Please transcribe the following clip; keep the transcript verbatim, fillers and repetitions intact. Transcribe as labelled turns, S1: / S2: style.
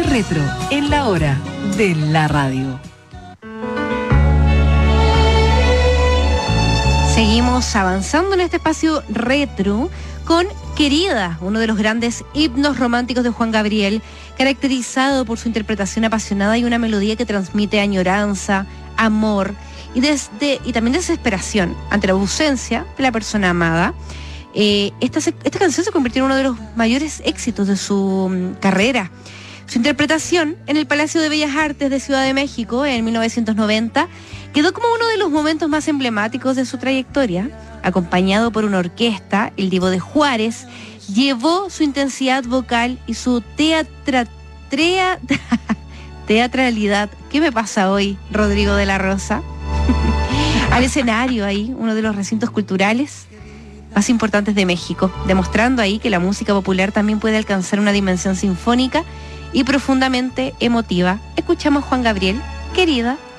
S1: Retro, en la hora de la radio.
S2: Seguimos avanzando en este espacio retro con Querida, uno de los grandes himnos románticos de Juan Gabriel, caracterizado por su interpretación apasionada y una melodía que transmite añoranza, amor y, desde, y también desesperación ante la ausencia de la persona amada. Eh, esta, esta canción se convirtió en uno de los mayores éxitos de su um, carrera. Su interpretación en el Palacio de Bellas Artes de Ciudad de México en mil novecientos noventa quedó como uno de los momentos más emblemáticos de su trayectoria. Acompañado por una orquesta, el Divo de Juárez llevó su intensidad vocal y su teatra, trea, teatralidad. ¿Qué me pasa hoy, Rodrigo de la Rosa? Al escenario ahí, uno de los recintos culturales más importantes de México, demostrando ahí que la música popular también puede alcanzar una dimensión sinfónica y profundamente emotiva. Escuchamos Juan Gabriel, Querida.